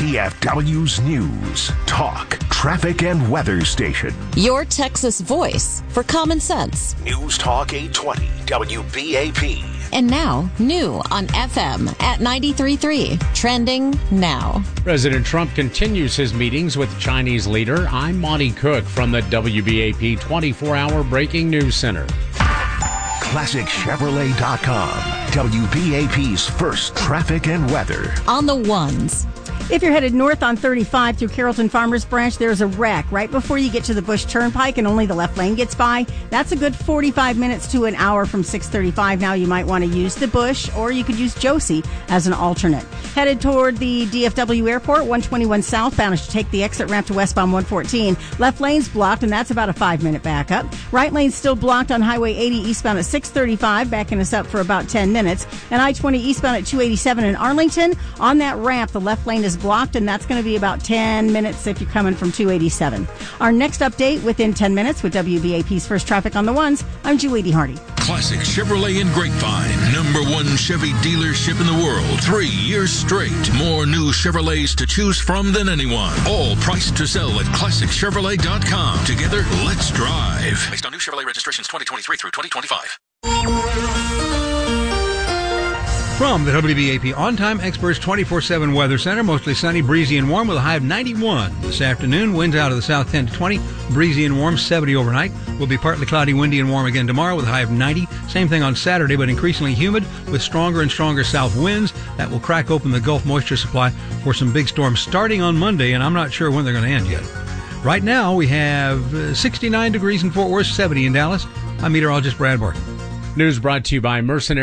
DFW's News, Talk, Traffic, and Weather Station. Your Texas voice for common sense. News Talk 820 WBAP. And now, new on FM at 93.3. Trending now. President Trump continues his meetings with the Chinese leader. I'm Monty Cook from the WBAP 24-hour Breaking News Center. ClassicChevrolet.com. WBAP's first traffic and weather. On the ones. If you're headed north on 35 through Carrollton Farmers Branch, there's a wreck right before you get to the Bush Turnpike and only the left lane gets by. That's a good 45 minutes to an hour from 635. Now you might want to use the Bush, or you could use Josie as an alternate. Headed toward the DFW Airport, 121 southbound as you take the exit ramp to westbound 114. Left lane's blocked, and that's about a 5-minute backup. Right lane's still blocked on Highway 80 eastbound at 635, backing us up for about 10 minutes. And I-20 eastbound at 287 in Arlington. On that ramp, the left lane is blocked, and that's going to be about 10 minutes if you're coming from 287. Our next update within 10 minutes with WBAP's First Traffic on the Ones. I'm Julie Hardy. Classic Chevrolet in Grapevine, #1 Chevy dealership in the world, 3 years straight. More new Chevrolets to choose from than anyone. All priced to sell at ClassicChevrolet.com. Together, let's drive. Based on new Chevrolet registrations 2023 through 2025. From the WBAP On-Time Experts 24/7 Weather Center, mostly sunny, breezy, and warm with a high of 91. This afternoon, winds out of the south 10 to 20, breezy and warm, 70 overnight. Will be partly cloudy, windy, and warm again tomorrow with a high of 90. Same thing on Saturday, but increasingly humid with stronger and stronger south winds. That will crack open the Gulf moisture supply for some big storms starting on Monday, and I'm not sure when they're going to end yet. Right now, we have 69 degrees in Fort Worth, 70 in Dallas. I'm meteorologist Brad Barton. News brought to you by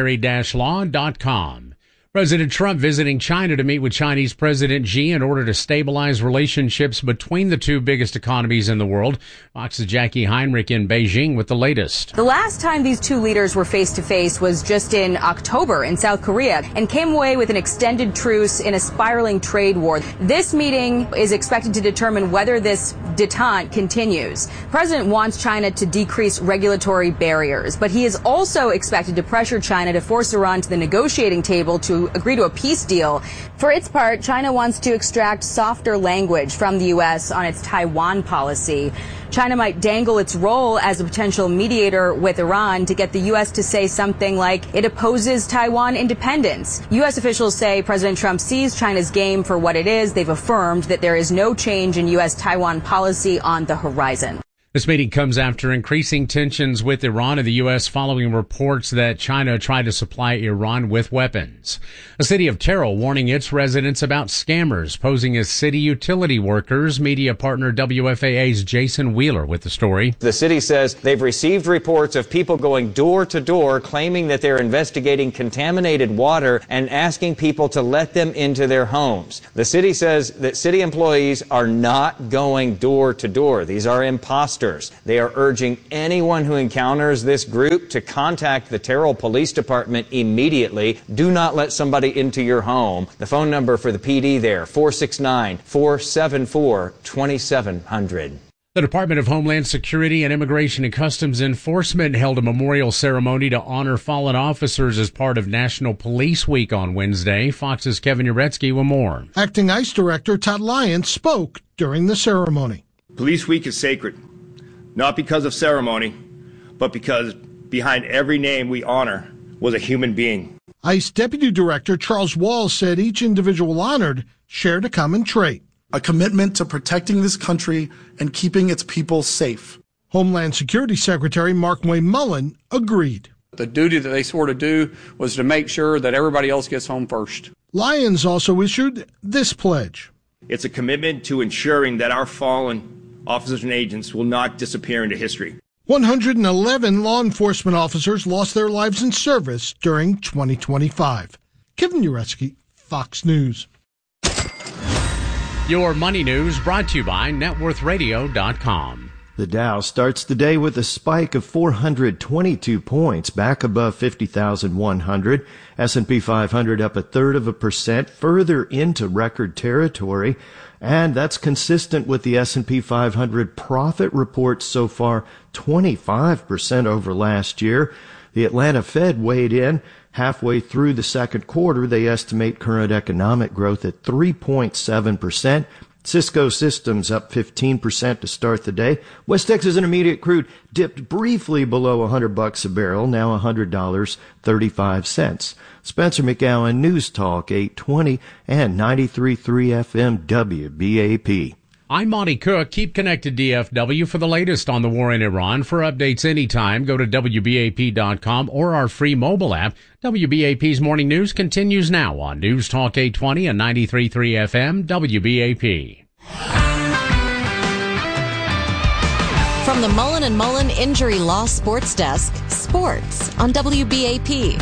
mercenary-law.com. President Trump visiting China to meet with Chinese President Xi in order to stabilize relationships between the two biggest economies in the world. Fox's Jackie Heinrich in Beijing with the latest. The last time these two leaders were face-to-face was just in October in South Korea and came away with an extended truce in a spiraling trade war. This meeting is expected to determine whether this detente continues. The president wants China to decrease regulatory barriers, but he is also expected to pressure China to force Iran to the negotiating table to agree to a peace deal. For its part, China wants to extract softer language from the U.S. on its Taiwan policy. China might dangle its role as a potential mediator with Iran to get the U.S. to say something like it opposes Taiwan independence. U.S. officials say President Trump sees China's game for what it is. They've affirmed that there is no change in U.S. Taiwan policy on the horizon. This meeting comes after increasing tensions with Iran and the U.S. following reports that China tried to supply Iran with weapons. A city of Terrell warning its residents about scammers posing as city utility workers. Media partner WFAA's Jason Wheeler with the story. The city says they've received reports of people going door to door claiming that they're investigating contaminated water and asking people to let them into their homes. The city says that city employees are not going door to door. These are imposters. They are urging anyone who encounters this group to contact the Terrell Police Department immediately. Do not let somebody into your home. The phone number for the PD there, 469-474-2700. The Department of Homeland Security and Immigration and Customs Enforcement held a memorial ceremony to honor fallen officers as part of National Police Week on Wednesday. Fox's Kevin Uretsky with more. Acting ICE Director Todd Lyons spoke during the ceremony. Police Week is sacred, not because of ceremony, but because behind every name we honor was a human being. ICE Deputy Director Charles Walls said each individual honored shared a common trait: a commitment to protecting this country and keeping its people safe. Homeland Security Secretary Mark Wayne Mullen agreed. The duty that they swore to do was to make sure that everybody else gets home first. Lyons also issued this pledge. It's a commitment to ensuring that our fallen officers and agents will not disappear into history. 111 law enforcement officers lost their lives in service during 2025. Kevin Uretsky, Fox News. Your money news brought to you by networthradio.com. The Dow starts the day with a spike of 422 points, back above 50,100. S&P 500 up 0.33%, further into record territory. And that's consistent with the S&P 500 profit report so far, 25% over last year. The Atlanta Fed weighed in, Halfway through the second quarter, they estimate current economic growth at 3.7%. Cisco Systems up 15% to start the day. West Texas Intermediate crude dipped briefly below $100 a barrel, now $100.35. Spencer McGowan, News Talk 820 and 93.3 FM WBAP. I'm Monty Cook. Keep connected, DFW, for the latest on the war in Iran. For updates anytime, go to WBAP.com or our free mobile app. WBAP's Morning News continues now on News Talk 820 and 93.3 FM WBAP. From the Mullen & Mullen Injury Law Sports Desk, sports on WBAP.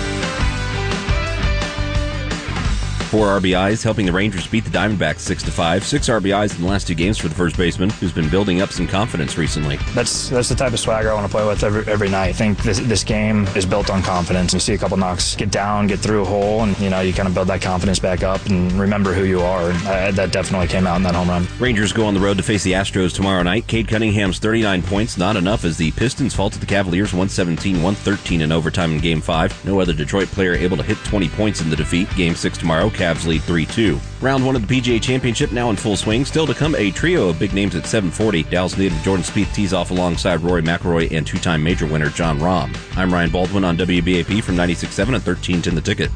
4 RBIs, helping the Rangers beat the Diamondbacks 6-5. 6 RBIs in the last 2 games for the first baseman, who's been building up some confidence recently. That's the type of swagger I want to play with every night. I think this game is built on confidence. You see a couple knocks get down, get through a hole, and you kind of build that confidence back up and remember who you are. And that definitely came out in that home run. Rangers go on the road to face the Astros tomorrow night. Cade Cunningham's 39 points, not enough as the Pistons fall to the Cavaliers 117-113 in overtime in Game 5. No other Detroit player able to hit 20 points in the defeat. Game 6 tomorrow, Cavs lead 3-2. Round 1 of the PGA Championship now in full swing. Still to come, a trio of big names at 740. Dallas native Jordan Spieth tees off alongside Rory McIlroy and 2-time major winner Jon Rahm. I'm Ryan Baldwin on WBAP from 96.7 and 1310 The Ticket.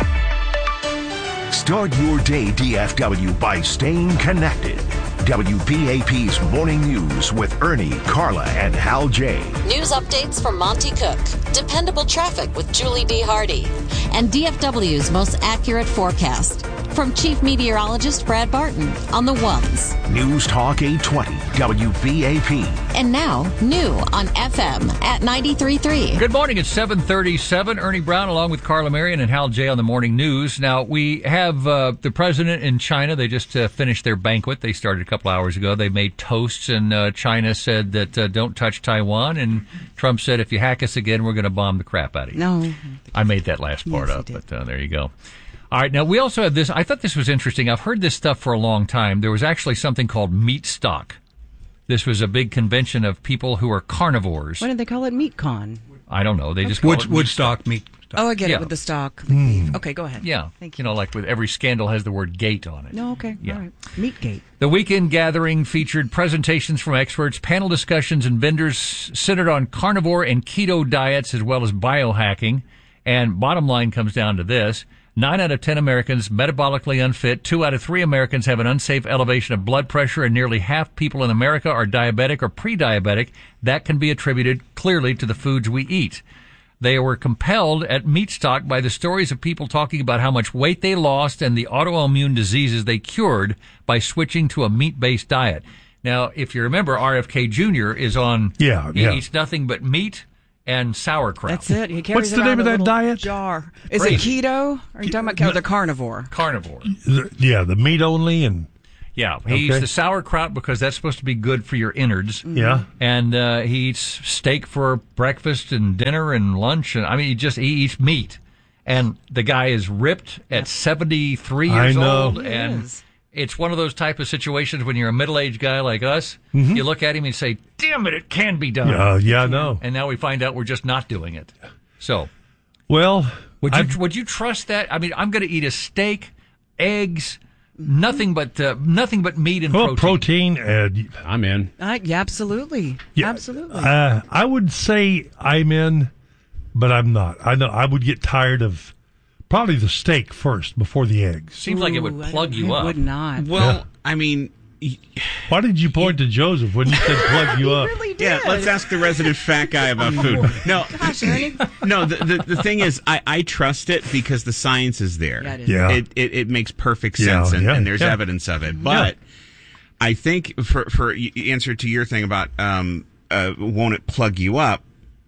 Start your day, DFW, by staying connected. WBAP's Morning News with Ernie, Carla, and Hal J. News updates from Monty Cook, dependable traffic with Julie D. Hardy, and DFW's most accurate forecast from Chief Meteorologist Brad Barton on the ones. News Talk 820, WBAP. And now, new on FM at 93.3. Good morning. It's 7:37. Ernie Brown along with Carla Marion and Hal J on the Morning News. Now, we have the president in China. They just finished their banquet. They started a couple hours ago. They made toasts, and China said that don't touch Taiwan, and Trump said if you hack us again, we're going to bomb the crap out of you. No. I made that last part up, but there you go. All right, now we also have this. I thought this was interesting. I've heard this stuff for a long time. There was actually something called Meat Stock. This was a big convention of people who are carnivores. Why did they call it MeatCon? I don't know. They just call it Woodstock meat. Oh, I get it with the stock. The beef. Okay, go ahead. Yeah. Thank you. Like with every scandal has the word gate on it. No, okay. Yeah. All right. Meatgate. The weekend gathering featured presentations from experts, panel discussions, and vendors centered on carnivore and keto diets as well as biohacking. And bottom line comes down to this. 9 out of 10 Americans metabolically unfit. 2 out of 3 Americans have an unsafe elevation of blood pressure, and nearly half people in America are diabetic or pre-diabetic. That can be attributed clearly to the foods we eat. They were compelled at Meatstock by the stories of people talking about how much weight they lost and the autoimmune diseases they cured by switching to a meat-based diet. Now, if you remember, RFK Jr. is on, he eats nothing but meat and sauerkraut. That's it. He carries What's the name of that diet? Jar. Is Crazy. it keto? Or are you talking about the carnivore? Carnivore. The meat only and... Yeah, he eats the sauerkraut because that's supposed to be good for your innards. Yeah. And he eats steak for breakfast and dinner and lunch. And I mean, he eats meat. And the guy is ripped at 73 years old. And it's one of those type of situations when you're a middle-aged guy like us, you look at him and say, damn it can be done. Yeah, I know. And now we find out we're just not doing it. So, well, would you trust that? I mean, I'm going to eat a steak, eggs, nothing but meat and protein. I'm in. Yeah, absolutely. Yeah, absolutely. I would say I'm in, but I'm not. I know I would get tired of probably the steak first before the eggs. Seems like it would plug you up. It would not. Well, I mean... Why did you point to Joseph when you said plug you up? Really did. Yeah, let's ask the resident fat guy about food. No, Gosh, Ernie. no. The thing is, I trust it because the science is there. Yeah, it makes perfect sense, and there's evidence of it. But I think for answer to your thing about won't it plug you up?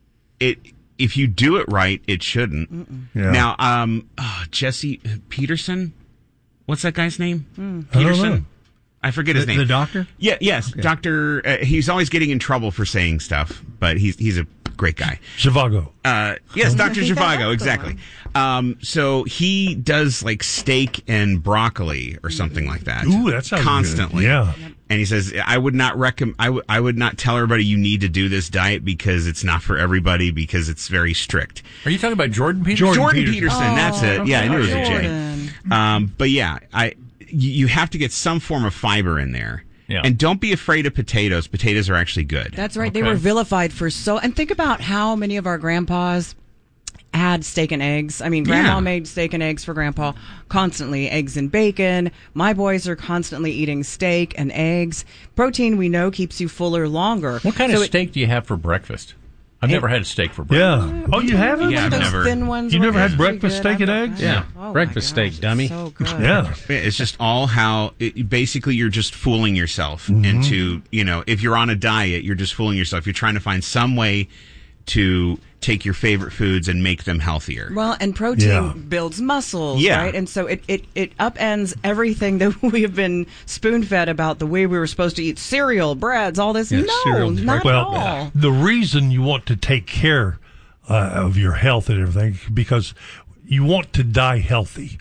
If you do it right, it shouldn't. Yeah. Now, Jesse Peterson, what's that guy's name? Peterson. I forget his name. The doctor? Yeah, yes, okay. Doctor. He's always getting in trouble for saying stuff, but he's a great guy. Zhivago. Yes, Dr. Zhivago, exactly. So he does like steak and broccoli or something like that. Ooh, that sounds constantly. Good. Yeah. And he says, I would not recommend. I would not tell everybody you need to do this diet because it's not for everybody because it's very strict. Are you talking about Jordan Peterson? Jordan Peterson, that's it. Okay. Yeah, I knew it was a J. But yeah, you have to get some form of fiber in there. Yeah. And don't be afraid of potatoes. Potatoes are actually good. That's right. They were vilified for and think about how many of our grandpas had steak and eggs. I mean, Grandma made steak and eggs for Grandpa constantly, eggs and bacon. My boys are constantly eating steak and eggs. Protein, we know, keeps you fuller longer. What kind of steak do you have for breakfast? I've never had a steak for breakfast. Yeah. Oh, you haven't? Yeah, I've never. Thin ones You never had really breakfast good. steak and eggs? Yeah. Oh, Breakfast steak, dummy. So good. Yeah. It's just all how, basically you're just fooling yourself into, if you're on a diet, you're just fooling yourself. You're trying to find some way to take your favorite foods and make them healthier. Well, and protein builds muscles, right? And so it upends everything that we have been spoon-fed about the way we were supposed to eat cereal, breads, all this. Yeah, no, not at all. The reason you want to take care of your health and everything because you want to die healthy.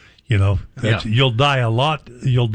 You'll die a lot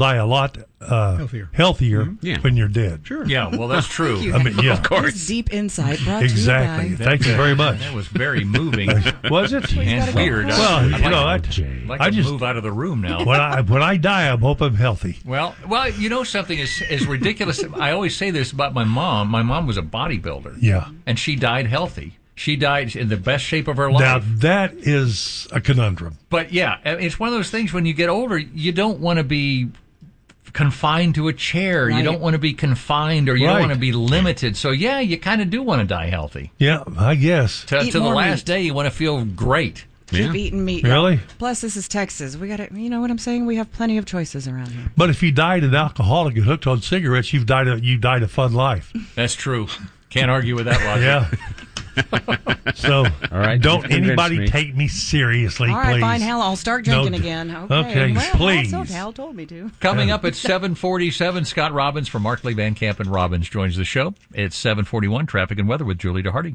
healthier when you're dead. Sure. Yeah, well, that's true. You. I mean, Of course. Deep insight brought exactly. to you by. Thank you very much. That was very moving. Was it? And weird. Well, I'd like to move out of the room now. When I die, I hope I'm healthy. Well, you know something is ridiculous. I always say this about my mom. My mom was a bodybuilder. Yeah. And she died healthy. She died in the best shape of her life. Now, that is a conundrum. But, yeah, it's one of those things when you get older, you don't want to be confined to a chair. Right. You don't want to be confined or you don't want to be limited. So, yeah, you kind of do want to die healthy. Yeah, I guess. To the last day, you want to feel great. Keep eating meat. Really? Y'all. Plus, this is Texas. We got to, you know what I'm saying? We have plenty of choices around here. But if you died an alcoholic and hooked on cigarettes, you died a fun life. That's true. Can't argue with that logic. Yeah. So, all right, don't anybody take me seriously, all right, please. fine, hell, I'll start drinking again. Okay, well, please. That's okay. Hal told me to. Coming up at 7:47, Scott Robbins from Markley, Van Camp, and Robbins joins the show. It's 7:41, traffic and weather with Julie DeHardy.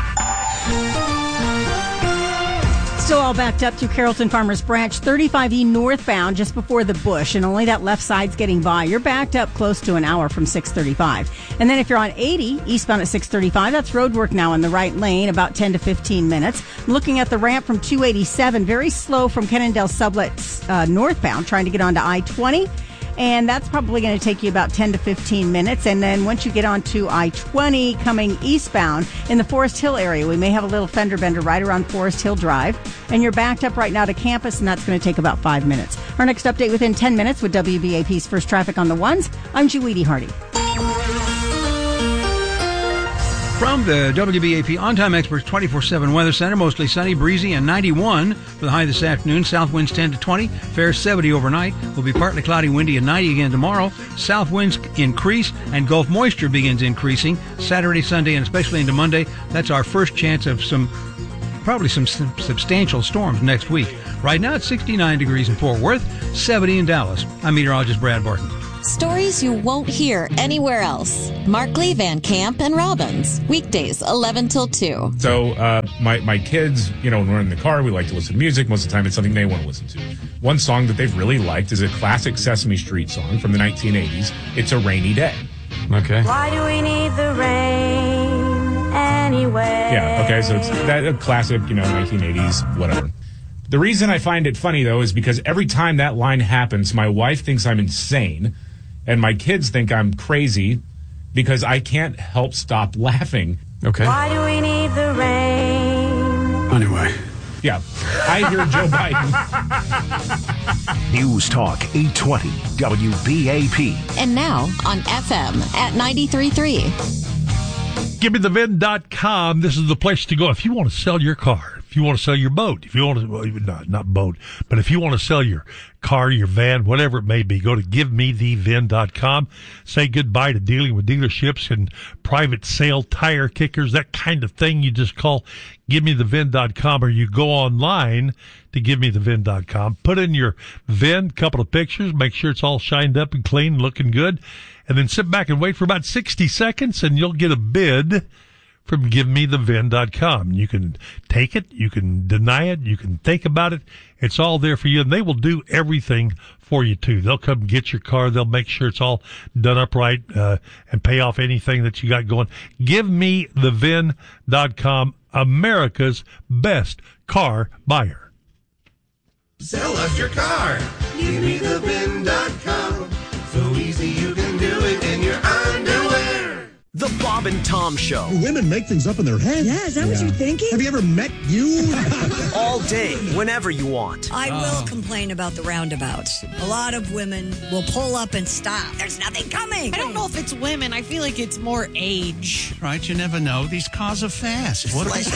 Still all backed up through Carrollton Farmers Branch, 35E northbound just before the bush, and only that left side's getting by. You're backed up close to an hour from 635. And then if you're on 80, eastbound at 635, that's road work now in the right lane, about 10 to 15 minutes. Looking at the ramp from 287, very slow from Cannondale Sublette northbound, trying to get onto I-20. And that's probably going to take you about 10 to 15 minutes. And then once you get onto I-20 coming eastbound in the Forest Hill area, we may have a little fender bender right around Forest Hill Drive. And you're backed up right now to campus, and that's going to take about 5 minutes. Our next update within 10 minutes with WBAP's First Traffic on the Ones. I'm Julie DeHardy. From the WBAP On-Time Experts 24/7 Weather Center, mostly sunny, breezy, and 91 for the high this afternoon. South winds 10 to 20, fair 70 overnight. Will be partly cloudy, windy, and 90 again tomorrow. South winds increase, and Gulf moisture begins increasing Saturday, Sunday, and especially into Monday. That's our first chance of probably some substantial storms next week. Right now it's 69 degrees in Fort Worth, 70 in Dallas. I'm meteorologist Brad Barton. Stories you won't hear anywhere else. Markley, Van Camp, and Robbins. Weekdays, 11 till 2. So my kids, when we're in the car, we like to listen to music. Most of the time it's something they want to listen to. One song that they've really liked is a classic Sesame Street song from the 1980s. It's A Rainy Day. Okay. Why do we need the rain anyway? Yeah, okay, so it's a classic, 1980s, whatever. The reason I find it funny, though, is because every time that line happens, my wife thinks I'm insane, and my kids think I'm crazy because I can't help stop laughing. Okay. Why do we need the rain? Anyway. Yeah. I hear Joe Biden. News Talk 820 WBAP. And now on FM at 93.3. GiveMeTheVin.com. This is the place to go if you want to sell your car. If you want to sell your boat, if you want to, not boat, but if you want to sell your car, your van, whatever it may be, go to GiveMeTheVin.com. Say goodbye to dealing with dealerships and private sale tire kickers, that kind of thing. You just call GiveMeTheVin.com, or you go online to GiveMeTheVin.com. Put in your VIN, couple of pictures, make sure it's all shined up and clean, looking good, and then sit back and wait for about 60 seconds, and you'll get a bid from GiveMeTheVin.com. You can take it, you can deny it, you can think about it. It's all there for you, and they will do everything for you, too. They'll come get your car. They'll make sure it's all done up right and pay off anything that you got going. GiveMeTheVin.com, America's best car buyer. Sell us your car. GiveMeTheVin.com. So easy you can do it in your underwear. The Bob and Tom Show. Women make things up in their head. Yeah, is that what you're thinking? Have you ever met you? All day, whenever you want. I will complain about the roundabouts. A lot of women will pull up and stop. There's nothing coming. I don't know if it's women. I feel like it's more age. Right, you never know. These cars are fast. What They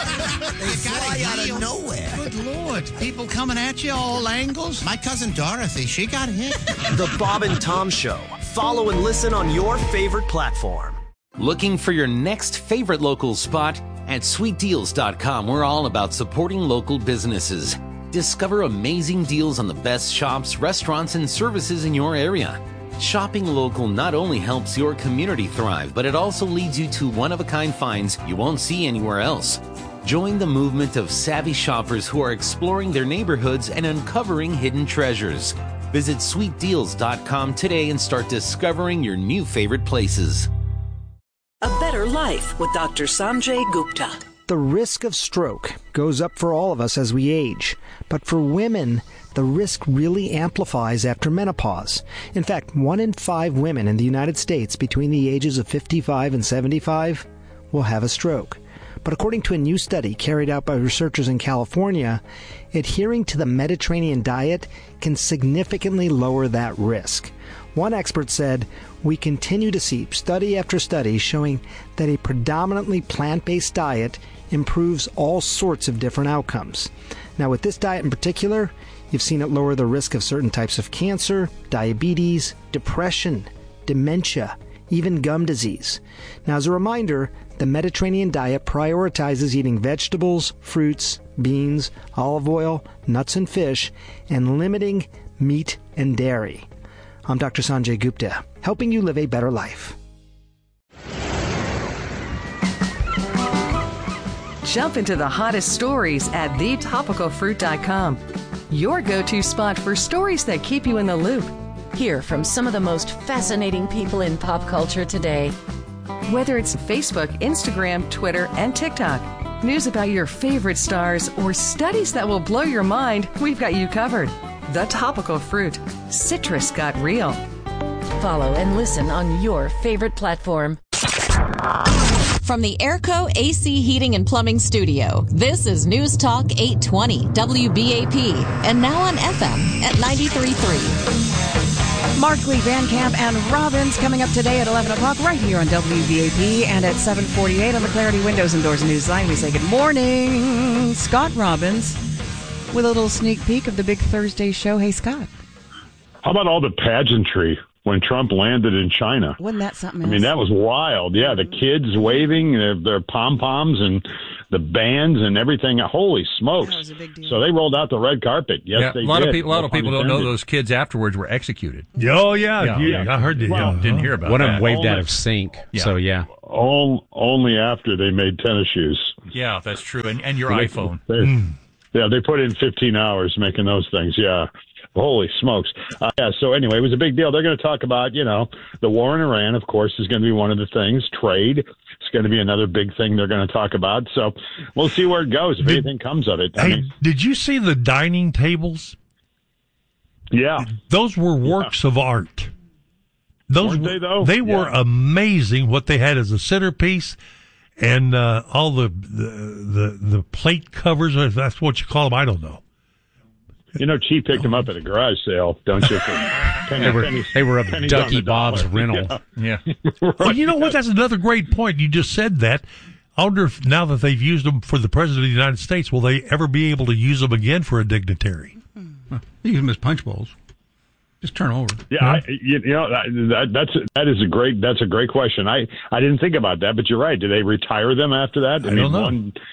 fly out of nowhere. Good Lord. People coming at you all angles. My cousin Dorothy, she got hit. The Bob and Tom Show. Follow and listen on your favorite platform. Looking for your next favorite local spot? At sweetdeals.com, we're all about supporting local businesses. Discover amazing deals on the best shops, restaurants, and services in your area. Shopping local not only helps your community thrive, but it also leads you to one-of-a-kind finds you won't see anywhere else. Join the movement of savvy shoppers who are exploring their neighborhoods and uncovering hidden treasures. Visit sweetdeals.com today and start discovering your new favorite places. A better life with Dr. Sanjay Gupta. The risk of stroke goes up for all of us as we age, but for women, the risk really amplifies after menopause. In fact, 1 in 5 women in the United States between the ages of 55 and 75 will have a stroke. But according to a new study carried out by researchers in California, adhering to the Mediterranean diet can significantly lower that risk. One expert said, "We continue to see study after study showing that a predominantly plant-based diet improves all sorts of different outcomes." Now, with this diet in particular, you've seen it lower the risk of certain types of cancer, diabetes, depression, dementia, even gum disease. Now, as a reminder, the Mediterranean diet prioritizes eating vegetables, fruits, beans, olive oil, nuts and fish, and limiting meat and dairy. I'm Dr. Sanjay Gupta, helping you live a better life. Jump into the hottest stories at thetopicalfruit.com. Your go-to spot for stories that keep you in the loop. Hear from some of the most fascinating people in pop culture today. Whether it's Facebook, Instagram, Twitter, and TikTok, news about your favorite stars, or studies that will blow your mind, we've got you covered. The Topical Fruit. Citrus got real. Follow and listen on your favorite platform. From the Airco AC Heating and Plumbing Studio, this is News Talk 820 WBAP, and now on FM at 93.3. Markley, Van Camp, and Robbins coming up today at 11 o'clock right here on WBAP, and at 7:48 on the Clarity Windows and Doors News Line. We say good morning, Scott Robbins, with a little sneak peek of the big Thursday show. Hey, Scott. How about all the pageantry when Trump landed in China? Wasn't that something else? I mean, that was wild. Yeah, the kids waving their pom-poms and the bands and everything. Holy smokes. That was a big deal. So they rolled out the red carpet. Yes, they did. A lot of people don't know those kids afterwards were executed. Oh, yeah. I heard that. Well, didn't hear about one that. One of them waved out of sync. Yeah. So, yeah. Only after they made tennis shoes. Yeah, that's true. And your iPhone. Yeah, they put in 15 hours making those things. Yeah. Holy smokes. Yeah, so anyway, it was a big deal. They're going to talk about, the war in Iran, of course, is going to be one of the things. Trade is going to be another big thing they're going to talk about. So we'll see where it goes, if anything comes of it. Did you see the dining tables? Yeah. Those were works of art. Weren't they, though? They were amazing what they had as a centerpiece. And all the plate covers, if that's what you call them, I don't know. Chi picked them up at a garage sale, don't you? They were a Ducky Bob's rental. Yeah. Right. Well, you know what? That's another great point. You just said that. I wonder if now that they've used them for the President of the United States, will they ever be able to use them again for a dignitary? They use them as punch bowls. Just turn over. Yeah, that's a great question. I didn't think about that, but you're right. Do they retire them after that? I don't know.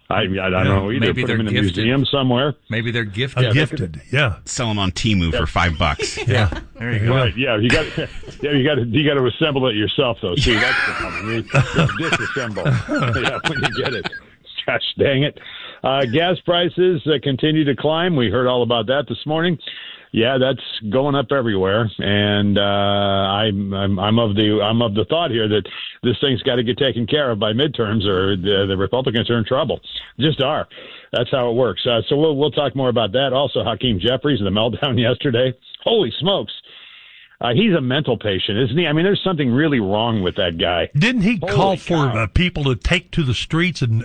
I don't know either. Maybe Put they're them in a gifted. museum somewhere. Maybe they're gifted. Gifted, yeah. Sell them on Temu for $5. Yeah, there you go. Right, yeah, you got to assemble it yourself, though. See, that's the problem. You disassemble when you get it. Gosh dang it. Gas prices continue to climb. We heard all about that this morning. Yeah, that's going up everywhere, and I'm of the thought here that this thing's got to get taken care of by midterms, or the Republicans are in trouble. Just are. That's how it works. So we'll talk more about that. Also, Hakeem Jeffries and the meltdown yesterday. Holy smokes! He's a mental patient, isn't he? I mean, there's something really wrong with that guy. Didn't he call for people to take to the streets and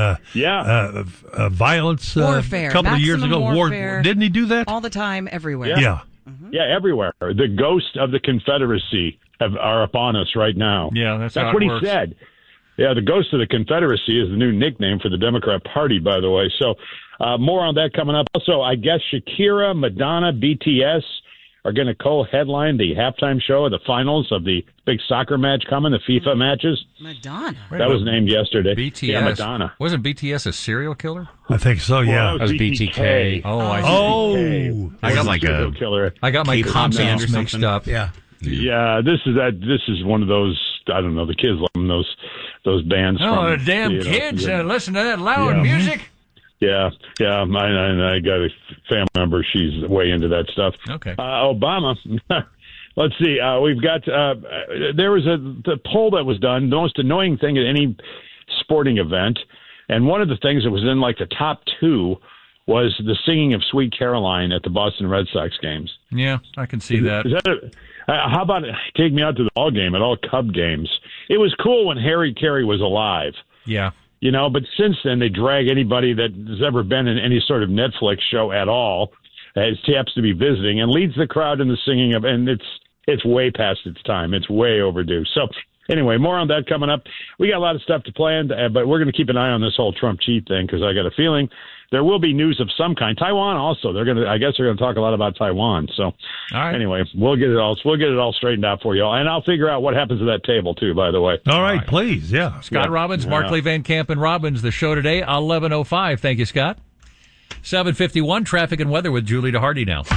violence warfare, a couple of years ago? Warfare, didn't he do that? All the time, everywhere. Yeah. Mm-hmm. Yeah, everywhere. The ghosts of the Confederacy are upon us right now. Yeah, that's how what it works. he said. Yeah, the ghost of the Confederacy is the new nickname for the Democrat Party, by the way. So more on that coming up. Also, I guess Shakira, Madonna, BTS are going to co-headline the halftime show of the finals of the big soccer match coming, the FIFA matches. Madonna. That was named yesterday. BTS. Yeah, Madonna. Wasn't BTS a serial killer? I think so, yeah. Well, that was BTK. Oh, I see. Oh. I got like serial a killer. I got my K-pop band or mixed something. up. Yeah. Yeah, this is one of those, I don't know, the kids love them, those bands. Oh, from, the damn you know, kids yeah. listen to that loud music. Yeah. I got a family member. She's way into that stuff. Okay. Obama. Let's see. We've got. There was the poll that was done. The most annoying thing at any sporting event, and one of the things that was in like the top 2 was the singing of "Sweet Caroline" at the Boston Red Sox games. Yeah, I can see that. Is that how about take me out to the ball game at all Cub games? It was cool when Harry Carey was alive. Yeah. You know, but since then they drag anybody that has ever been in any sort of Netflix show at all as happens to be visiting and leads the crowd in the singing of, and it's way past its time. It's way overdue. So anyway, more on that coming up. We got a lot of stuff to plan, but we're going to keep an eye on this whole Trump cheat thing because I got a feeling there will be news of some kind. Taiwan also. I guess they're going to talk a lot about Taiwan. So anyway, we'll get it all straightened out for you all, and I'll figure out what happens to that table too. By the way. All right, please, yeah. Scott Robbins, Markley Van Camp and Robbins. The show today 11:05. Thank you, Scott. 7:51. Traffic and weather with Julie DeHardy now.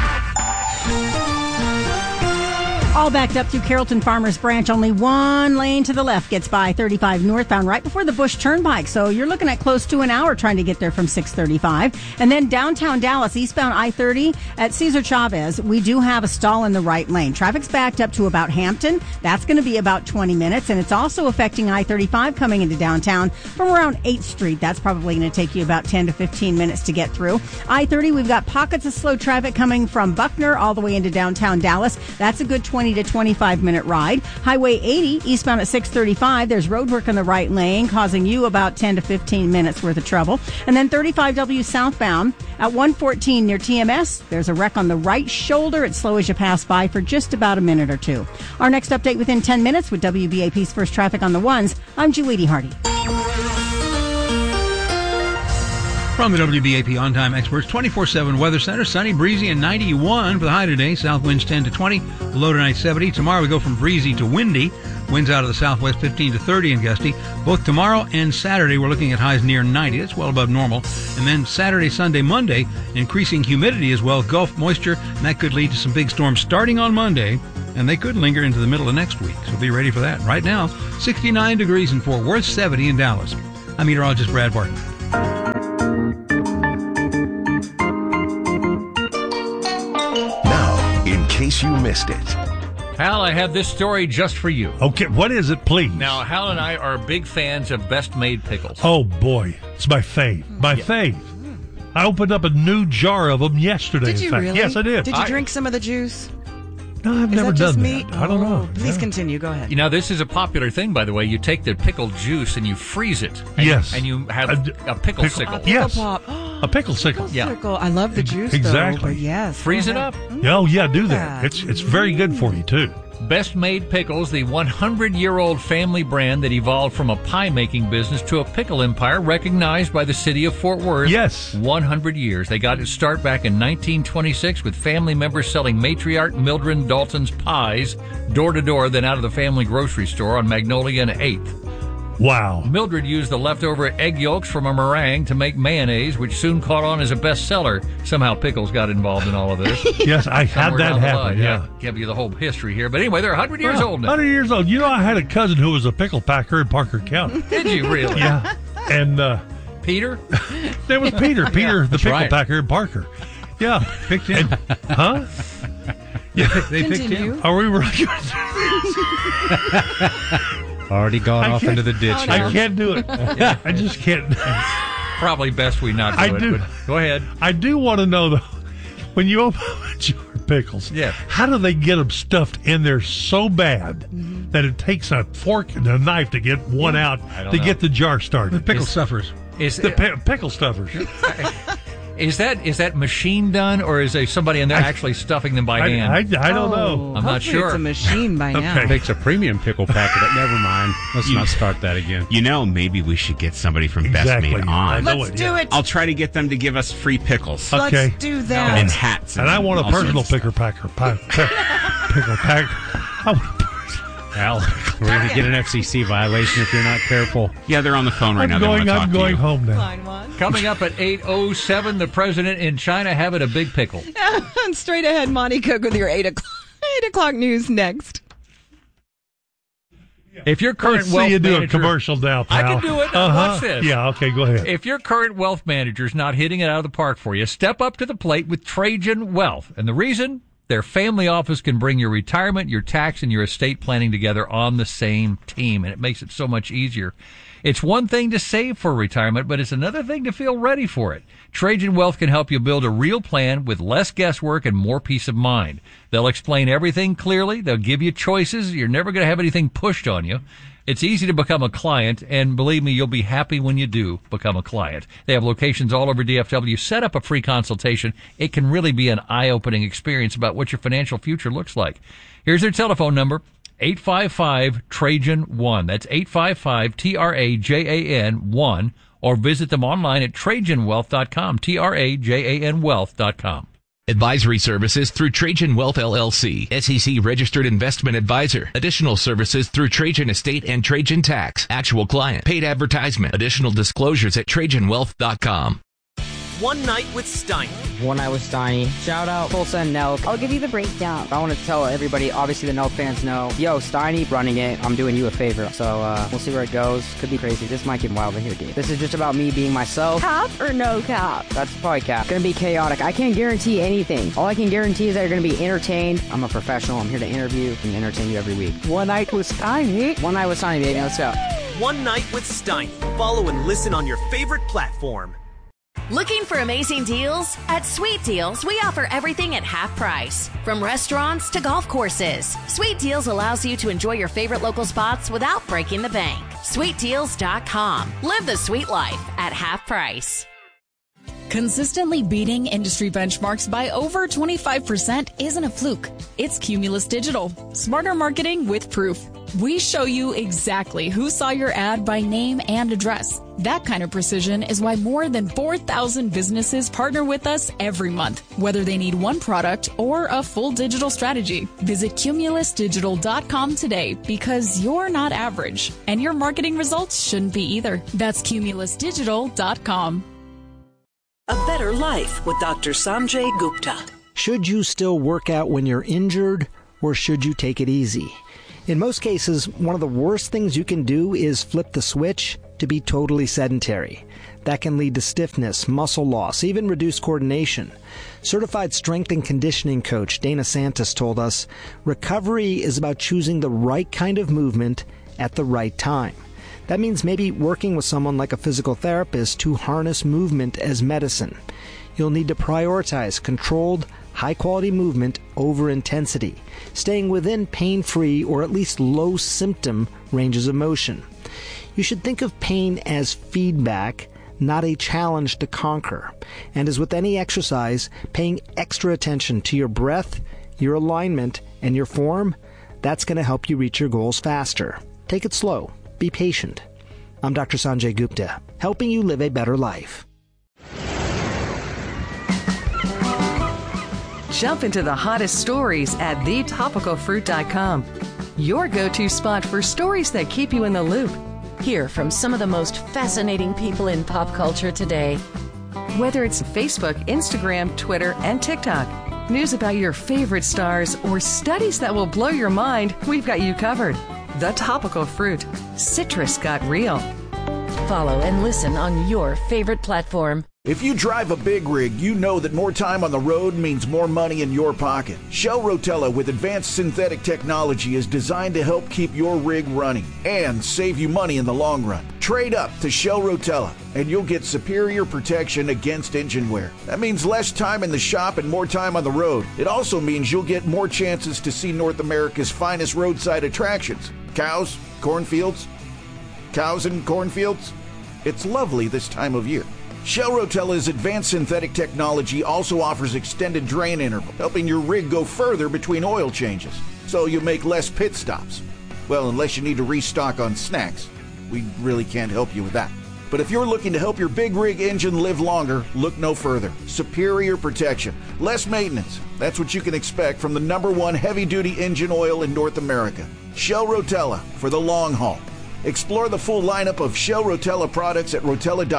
All backed up through Carrollton Farmers Branch. Only one lane to the left gets by 35 northbound right before the Bush Turnpike. So you're looking at close to an hour trying to get there from 635. And then downtown Dallas, eastbound I-30 at Cesar Chavez, we do have a stall in the right lane. Traffic's backed up to about Hampton. That's going to be about 20 minutes. And it's also affecting I-35 coming into downtown from around 8th Street. That's probably going to take you about 10 to 15 minutes to get through. I-30, we've got pockets of slow traffic coming from Buckner all the way into downtown Dallas. That's a good 20 to 25 minute ride. Highway 80 eastbound at 635. There's road work in the right lane causing you about 10 to 15 minutes worth of trouble. And then 35W southbound at 114 near TMS. There's a wreck on the right shoulder. It's slow as you pass by for just about a minute or two. Our next update within 10 minutes with WBAP's First Traffic on the Ones. I'm Julie DeHardy. From the WBAP On-Time Experts 24/7 Weather Center, sunny, breezy, and 91 for the high today. South winds 10 to 20, low tonight 70. Tomorrow we go from breezy to windy. Winds out of the southwest 15 to 30 and gusty. Both tomorrow and Saturday we're looking at highs near 90. That's well above normal. And then Saturday, Sunday, Monday, increasing humidity as well, Gulf moisture, and that could lead to some big storms starting on Monday, and they could linger into the middle of next week. So be ready for that. Right now, 69 degrees in Fort Worth, 70 in Dallas. I'm meteorologist Brad Barton. In case you missed it. Hal, I have this story just for you. Okay, what is it, please? Now, Hal and I are big fans of Best Made pickles. Oh, boy. It's my fave. My fave. I opened up a new jar of them yesterday. Did you really? Yes, I did. Did you drink some of the juice? No, I've never that done just that. me? I don't know. Please continue. Go ahead. You know, this is a popular thing, by the way. You take the pickle juice and you freeze it. And Yes. And you have a pickle sickle. A pickle Yes. pop. A pickle sickle. Yeah. I love the juice, Exactly. though. But yes. Freeze go it ahead. up. Oh, yeah, do that. It's very good for you, too. Best Made Pickles, the 100-year-old family brand that evolved from a pie-making business to a pickle empire recognized by the city of Fort Worth. Yes. 100 years. They got its start back in 1926 with family members selling matriarch Mildred Dalton's pies door-to-door, then out of the family grocery store on Magnolia and 8th. Wow. Mildred used the leftover egg yolks from a meringue to make mayonnaise, which soon caught on as a bestseller. Somehow pickles got involved in all of this. Yes, I had that happen, yeah. Give you the whole history here. But anyway, they're 100 years old now. 100 years old. You know, I had a cousin who was a pickle packer in Parker County. Did you really? Yeah. And Peter? That was Peter. Peter, the pickle packer in Parker. Yeah. Picked him. Huh? Yeah, they picked him. Are we really? Already gone off into the ditch. I can't do it. I just can't. Probably best we not do it. But go ahead. I do want to know, though, when you open a jar of pickles, how do they get them stuffed in there so bad that it takes a fork and a knife to get one out to get the jar started? The pickle stuffers. Pickle stuffers. Is that machine done, or is there somebody in there actually stuffing them by hand? I don't know. I'm not sure. It's a machine by now. It takes a premium pickle packer, but never mind. Let's not start that again. You know, maybe we should get somebody from Best Made on. Let's do it. I'll try to get them to give us free pickles. Okay. Let's do that. And hats. And I want a personal pickle packer. Pickle packer. Al, we're going to get an FCC violation if you're not careful. Yeah, they're on the phone right now. I'm going home now. Coming up at 8:07, the president in China having a big pickle. And straight ahead, Monty Cook with your 8 o'clock news next. If your current Let's wealth see you do manager, a commercial now, pal. I can do it. Watch this. Yeah, okay, go ahead. If your current wealth manager's not hitting it out of the park for you, step up to the plate with Trajan Wealth. And the reason? Their family office can bring your retirement, your tax, and your estate planning together on the same team, and it makes it so much easier. It's one thing to save for retirement, but it's another thing to feel ready for it. Trajan Wealth can help you build a real plan with less guesswork and more peace of mind. They'll explain everything clearly. They'll give you choices. You're never going to have anything pushed on you. It's easy to become a client, and believe me, you'll be happy when you do become a client. They have locations all over DFW. Set up a free consultation. It can really be an eye-opening experience about what your financial future looks like. Here's their telephone number, 855-TRAJAN-1. That's 855-TRAJAN-1. Or visit them online at TrajanWealth.com, TRAJANWealth.com. Advisory services through Trajan Wealth LLC, SEC registered investment advisor. Additional services through Trajan Estate and Trajan Tax. Actual client. Paid advertisement. Additional disclosures at TrajanWealth.com. One Night with Steiny. One Night with Steiny. Shout out Tulsa and Nelk. I'll give you the breakdown. I want to tell everybody, obviously the Nelk fans know, yo, Steiny running it. I'm doing you a favor. So we'll see where it goes. Could be crazy. This might get wild in here, dude. This is just about me being myself. Cap or no cap? That's probably cap. Gonna be chaotic. I can't guarantee anything. All I can guarantee is that you're gonna be entertained. I'm a professional. I'm here to interview and entertain you every week. One Night with Steiny. One Night with Steiny, baby. Let's go. One Night with Steiny. Follow and listen on your favorite platform. Looking for amazing deals? At Sweet Deals, we offer everything at half price. From restaurants to golf courses, Sweet Deals allows you to enjoy your favorite local spots without breaking the bank. SweetDeals.com. Live the sweet life at half price. Consistently beating industry benchmarks by over 25% isn't a fluke. It's Cumulus Digital. Smarter marketing with proof. We show you exactly who saw your ad by name and address. That kind of precision is why more than 4,000 businesses partner with us every month, whether they need one product or a full digital strategy. Visit CumulusDigital.com today because you're not average, and your marketing results shouldn't be either. That's CumulusDigital.com. A Better Life with Dr. Sanjay Gupta. Should you still work out when you're injured, or should you take it easy? In most cases, one of the worst things you can do is flip the switch to be totally sedentary. That can lead to stiffness, muscle loss, even reduced coordination. Certified strength and conditioning coach Dana Santos told us, recovery is about choosing the right kind of movement at the right time. That means maybe working with someone like a physical therapist to harness movement as medicine. You'll need to prioritize controlled, high-quality movement over intensity, staying within pain-free or at least low-symptom ranges of motion. You should think of pain as feedback, not a challenge to conquer. And as with any exercise, paying extra attention to your breath, your alignment, and your form, that's going to help you reach your goals faster. Take it slow. Be patient. I'm Dr. Sanjay Gupta, helping you live a better life. Jump into the hottest stories at thetopicalfruit.com. Your go-to spot for stories that keep you in the loop. Hear from some of the most fascinating people in pop culture today. Whether it's Facebook, Instagram, Twitter, and TikTok, news about your favorite stars, or studies that will blow your mind, we've got you covered. The Topical Fruit. Citrus got real. Follow and listen on your favorite platform. If you drive a big rig, you know that more time on the road means more money in your pocket. Shell Rotella with advanced synthetic technology is designed to help keep your rig running and save you money in the long run. Trade up to Shell Rotella and you'll get superior protection against engine wear. That means less time in the shop and more time on the road. It also means you'll get more chances to see North America's finest roadside attractions. Cows, cornfields, cows and cornfields. It's lovely this time of year. Shell Rotella's advanced synthetic technology also offers extended drain interval, helping your rig go further between oil changes, so you make less pit stops. Well, unless you need to restock on snacks. We really can't help you with that. But if you're looking to help your big rig engine live longer, look no further. Superior protection, less maintenance. That's what you can expect from the #1 heavy-duty engine oil in North America. Shell Rotella for the long haul. Explore the full lineup of Shell Rotella products at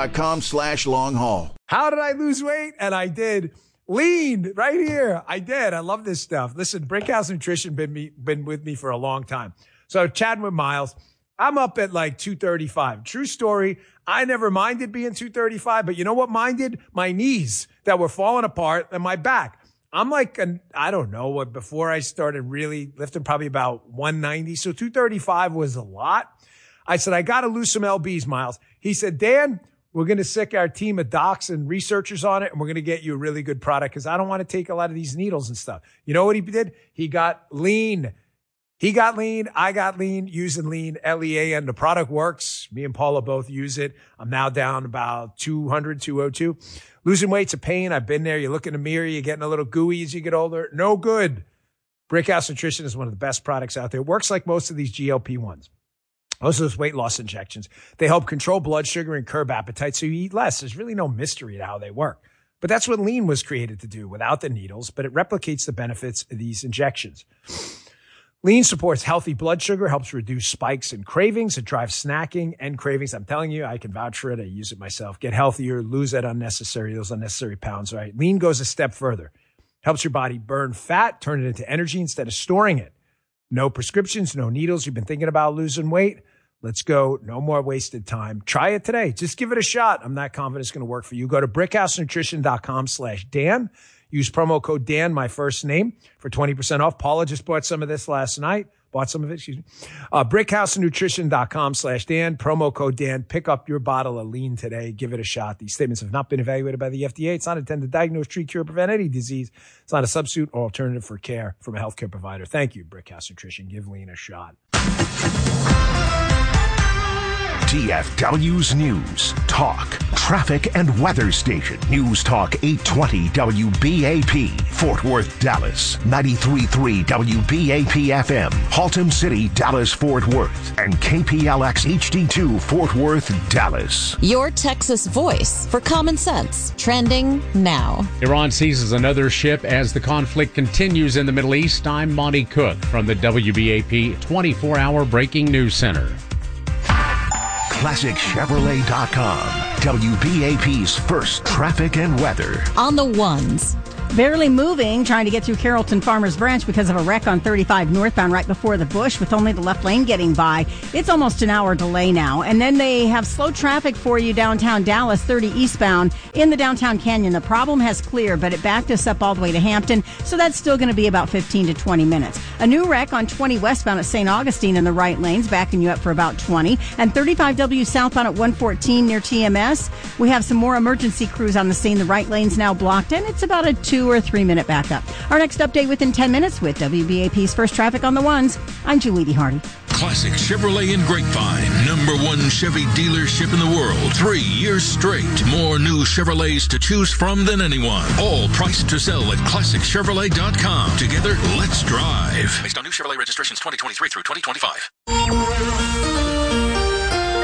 rotella.com/long-haul. How did I lose weight? And I did. Lean right here. I did. I love this stuff. Listen, Brickhouse Nutrition been with me for a long time. So chatting with Miles, I'm up at like 235. True story. I never minded being 235, but you know what minded? My knees that were falling apart and my back. I'm like, I don't know what, before I started really lifting, probably about 190. So 235 was a lot. I said, I got to lose some lbs, Miles. He said, Dan, we're going to sick our team of docs and researchers on it, and we're going to get you a really good product because I don't want to take a lot of these needles and stuff. You know what he did? He got lean. He got lean. I got lean, using lean, L-E-A-N. The product works. Me and Paula both use it. I'm now down about 200, 202. Losing weight's a pain. I've been there. You look in the mirror, you're getting a little gooey as you get older. No good. Brickhouse Nutrition is one of the best products out there. It works like most of these GLP-1s. Most of those weight loss injections, they help control blood sugar and curb appetite so you eat less. There's really no mystery to how they work. But that's what lean was created to do without the needles, but it replicates the benefits of these injections. Lean supports healthy blood sugar, helps reduce spikes and cravings. It drives snacking and cravings. I'm telling you, I can vouch for it. I use it myself. Get healthier, lose those unnecessary pounds, right? Lean goes a step further. Helps your body burn fat, turn it into energy instead of storing it. No prescriptions, no needles. You've been thinking about losing weight? Let's go. No more wasted time. Try it today. Just give it a shot. I'm not confident it's going to work for you. Go to brickhousenutrition.com/Dan. Use promo code Dan, my first name, for 20% off. Paula just bought some of this last night. Brickhousenutrition.com/Dan. Promo code Dan. Pick up your bottle of lean today. Give it a shot. These statements have not been evaluated by the FDA. It's not intended to diagnose, treat, cure, prevent any disease. It's not a substitute or alternative for care from a healthcare provider. Thank you, Brickhouse Nutrition. Give lean a shot. DFW's News, Talk, Traffic, and Weather Station. News Talk 820 WBAP, Fort Worth, Dallas. 93.3 WBAP FM, Haltom City, Dallas, Fort Worth. And KPLX HD2, Fort Worth, Dallas. Your Texas voice for common sense. Trending now. Iran seizes another ship as the conflict continues in the Middle East. I'm Monty Cook from the WBAP 24-hour Breaking News Center. ClassicChevrolet.com, WBAP's first traffic and weather. On the ones. Barely moving, trying to get through Carrollton Farmers Branch because of a wreck on 35 northbound right before the bush with only the left lane getting by. It's almost an hour delay now. And then they have slow traffic for you downtown Dallas, 30 eastbound in the downtown canyon. The problem has cleared, but it backed us up all the way to Hampton, so that's still going to be about 15 to 20 minutes. A new wreck on 20 westbound at St. Augustine in the right lanes, backing you up for about 20. And 35W southbound at 114 near TMS. We have some more emergency crews on the scene. The right lane's now blocked, and it's about a 2 or 3 minute backup. Our next update within 10 minutes with WBAP's First Traffic on the Ones. I'm Julie Hardy. Classic Chevrolet in Grapevine. #1 Chevy dealership in the world. 3 years straight. More new Chevrolets to choose from than anyone. All priced to sell at ClassicChevrolet.com. Together, let's drive. Based on new Chevrolet registrations 2023 through 2025.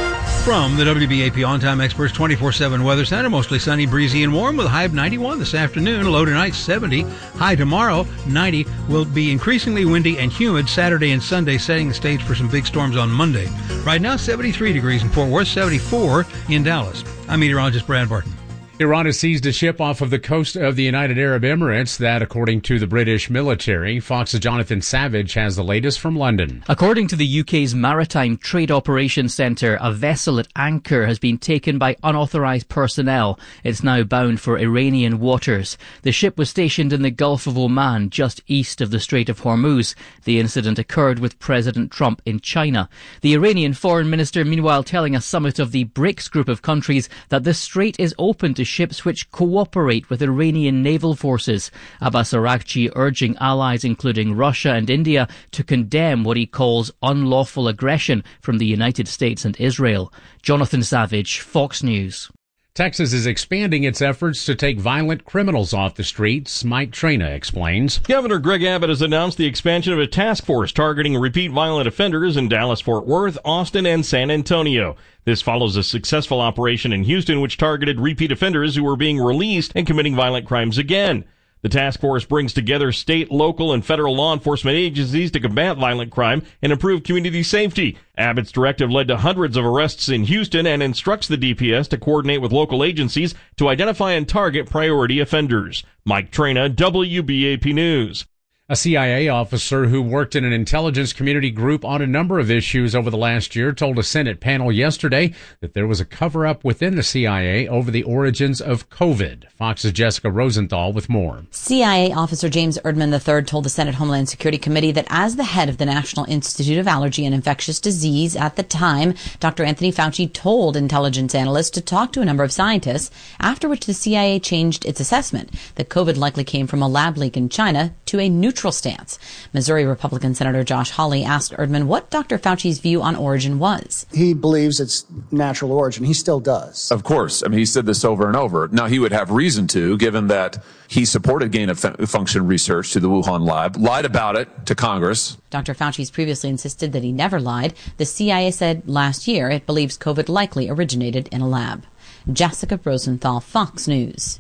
From the WBAP On-Time Experts 24/7 Weather Center, mostly sunny, breezy, and warm with a high of 91 this afternoon. Low tonight, 70. High tomorrow, 90. Will be increasingly windy and humid Saturday and Sunday, setting the stage for some big storms on Monday. Right now, 73 degrees in Fort Worth, 74 in Dallas. I'm meteorologist Brad Barton. Iran has seized a ship off of the coast of the United Arab Emirates. That, according to the British military. Fox's Jonathan Savage has the latest from London. According to the UK's Maritime Trade Operations Centre, a vessel at anchor has been taken by unauthorised personnel. It's now bound for Iranian waters. The ship was stationed in the Gulf of Oman, just east of the Strait of Hormuz. The incident occurred with President Trump in China. The Iranian foreign minister, meanwhile, telling a summit of the BRICS group of countries that the strait is open to ships which cooperate with Iranian naval forces. Abbas Araghchi urging allies including Russia and India to condemn what he calls unlawful aggression from the United States and Israel. Jonathan Savage, Fox News. Texas is expanding its efforts to take violent criminals off the streets. Mike Trina explains. Governor Greg Abbott has announced the expansion of a task force targeting repeat violent offenders in Dallas, Fort Worth, Austin, and San Antonio. This follows a successful operation in Houston which targeted repeat offenders who were being released and committing violent crimes again. The task force brings together state, local, and federal law enforcement agencies to combat violent crime and improve community safety. Abbott's directive led to hundreds of arrests in Houston and instructs the DPS to coordinate with local agencies to identify and target priority offenders. Mike Trina, WBAP News. A CIA officer who worked in an intelligence community group on a number of issues over the last year told a Senate panel yesterday that there was a cover-up within the CIA over the origins of COVID. Fox's Jessica Rosenthal with more. CIA officer James Erdman III told the Senate Homeland Security Committee that as the head of the National Institute of Allergy and Infectious Disease at the time, Dr. Anthony Fauci told intelligence analysts to talk to a number of scientists, after which the CIA changed its assessment that COVID likely came from a lab leak in China to a neutral stance. Missouri Republican Senator Josh Hawley asked Erdman what Dr. Fauci's view on origin was. He believes it's natural origin. He still does. Of course. I mean, he said this over and over. Now, he would have reason to, given that he supported gain-of-function research to the Wuhan lab, lied about it to Congress. Dr. Fauci's previously insisted that he never lied. The CIA said last year it believes COVID likely originated in a lab. Jessica Rosenthal, Fox News.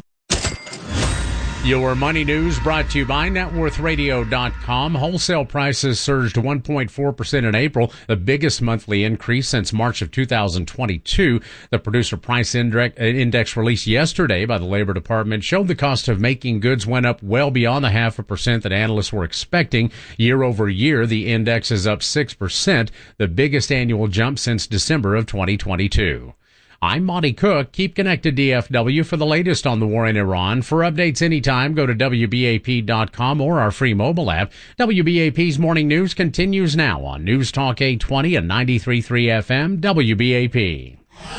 Your money news brought to you by NetWorthRadio.com. Wholesale prices surged 1.4% in April, the biggest monthly increase since March of 2022. The Producer Price Index released yesterday by the Labor Department showed the cost of making goods went up well beyond the 0.5% that analysts were expecting. Year over year, the index is up 6%, the biggest annual jump since December of 2022. I'm Monty Cook. Keep connected, DFW, for the latest on the war in Iran. For updates anytime, go to WBAP.com or our free mobile app. WBAP's Morning News continues now on News Talk 820 and 93.3 FM, WBAP.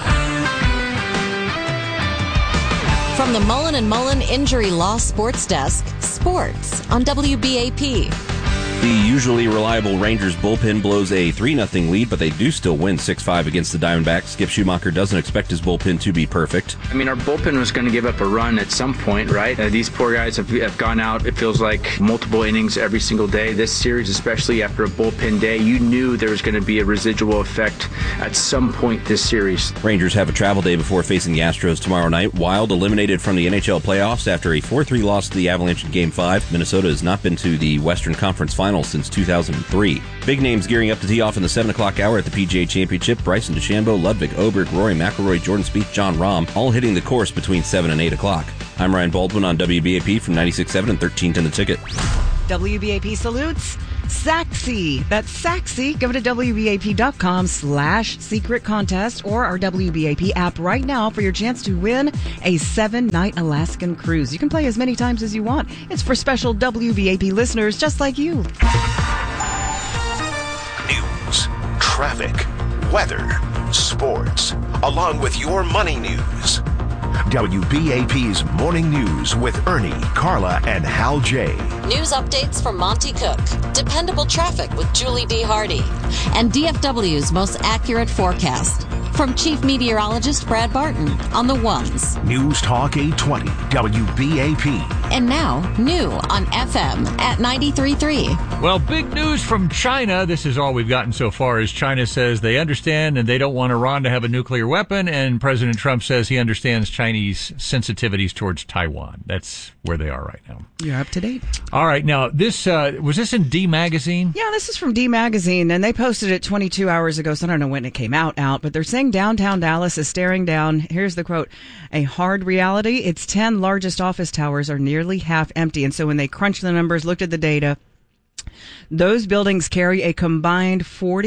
From the Mullen & Mullen Injury Law Sports Desk, sports on WBAP. The usually reliable Rangers bullpen blows a 3-0 lead, but they do still win 6-5 against the Diamondbacks. Skip Schumacher doesn't expect his bullpen to be perfect. I mean, our bullpen was going to give up a run at some point, right? These poor guys have gone out, it feels like, multiple innings every single day. This series, especially after a bullpen day, you knew there was going to be a residual effect at some point this series. Rangers have a travel day before facing the Astros tomorrow night. Wild eliminated from the NHL playoffs after a 4-3 loss to the Avalanche in Game 5. Minnesota has not been to the Western Conference Finals since 2003. Big names gearing up to tee off in the 7 o'clock hour at the PGA Championship. Bryson DeChambeau, Ludwig Oberg, Rory McIlroy, Jordan Spieth, John Rahm, all hitting the course between 7 and 8 o'clock. I'm Ryan Baldwin on WBAP from 96.7 and 1310 The Ticket. WBAP salutes Saxy. That's Saxy. Go to WBAP.com/secret contest or our WBAP app right now for your chance to win a 7-night Alaskan cruise. You can play as many times as you want. It's for special WBAP listeners just like you. News, traffic, weather, sports, along with your money news. WBAP's Morning News with Ernie, Carla, and Hal J. News updates from Monty Cook. Dependable traffic with Julie D. Hardy. And DFW's most accurate forecast. From Chief Meteorologist Brad Barton on the ones. News Talk 820 WBAP. And now, new on FM at 93.3. Well, big news from China. This is all we've gotten so far is China says they understand and they don't want Iran to have a nuclear weapon, and President Trump says he understands Chinese sensitivities towards Taiwan. That's where they are right now. You're up to date. All right. Now, this was this in D Magazine? Yeah, this is from D Magazine, and they posted it 22 hours ago, so I don't know when it came out, but they're saying downtown Dallas is staring down, here's the quote, a hard reality. Its 10 largest office towers are nearly half empty. And so when they crunched the numbers, looked at the data, those buildings carry a combined